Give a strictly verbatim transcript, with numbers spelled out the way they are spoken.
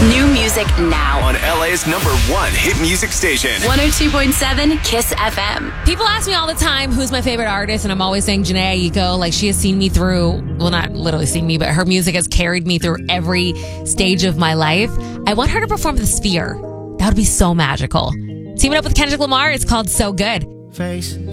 New music now on L A's number one hit music station. one oh two point seven Kiss F M. People ask me all the time who's my favorite artist, and I'm always saying Jhené Aiko. Like, she has seen me through, well, not literally seen me, but her music has carried me through every stage of my life. I want her to perform The Sphere. That would be so magical. Teaming up with Kendrick Lamar, it's called So Good. Face